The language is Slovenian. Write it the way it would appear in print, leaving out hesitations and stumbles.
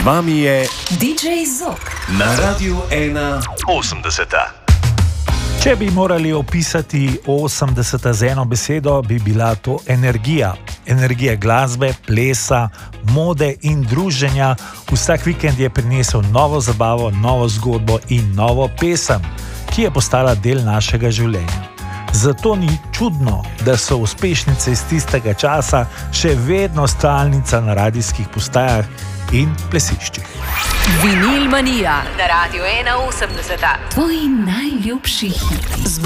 vami je DJ Zok na Radiu 1.80. Če bi morali opisati 80 z eno besedo, bi bila to energija. Energija glasbe, plesa, mode in druženja. Vsak vikend je prinesel novo zabavo, novo zgodbo in novo pesem, ki je postala del našega življenja. Zato ni čudno, da so uspešnice iz tistega časa še vedno stalnica na radijskih postajah in plesiščih. Vinil Manija na Radiu 1.80. Tvoji najljubši hiti.